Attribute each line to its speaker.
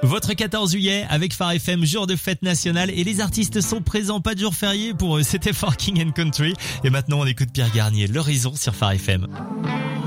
Speaker 1: Votre 14 juillet avec Phare FM, jour de fête nationale et les artistes sont présents, pas de jour férié pour eux, c'était For King and Country. Et maintenant on écoute Pierre Garnier, L'Horizon sur Phare FM.